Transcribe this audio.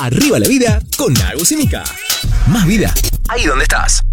Arriba la vida con Agus y Mica. Más vida ahí donde estás.